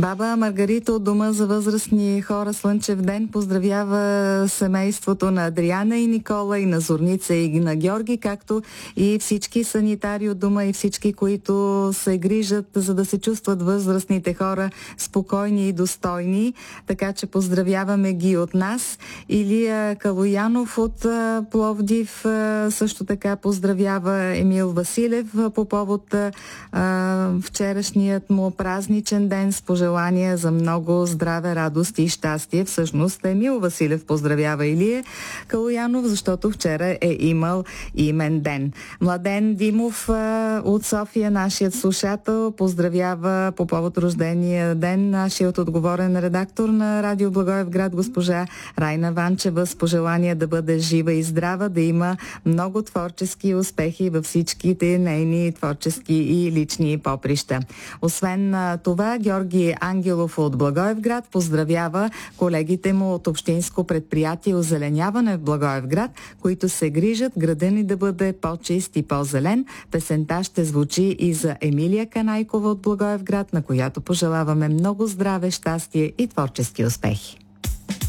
Баба Маргарита от Дома за възрастни хора Слънчев ден поздравява семейството на Адриана и Никола, и на Зорница, и на Георги, както и всички санитари от дома и всички, които се грижат, за да се чувстват възрастните хора спокойни и достойни. Така че поздравяваме ги от нас. Илия Калоянов от Пловдив също така поздравява Емил Василев по повод вчерашният му празничен ден с пожелания за много здраве, радост и щастие. Всъщност Емил Василев поздравява Илия Калоянов, защото вчера е имал имен ден. Младен Димов от София, нашият слушател, поздравява по повод рождения ден нашият отговорен редактор на Радио Благоевград, госпожа Райна Ванчева, с пожелание да бъде жива и здрава, да има много творчески успехи във всичките нейни творчески и лични поприща. Освен това, Георги Ангелов от Благоевград поздравява колегите му от Общинско предприятие Озеленяване в Благоевград, които се грижат града ни да бъде по-чист и по-зелен. Песента ще звучи и за Емилия Канайкова от Благоевград, на която пожелаваме много здраве, щастие и творчески успехи.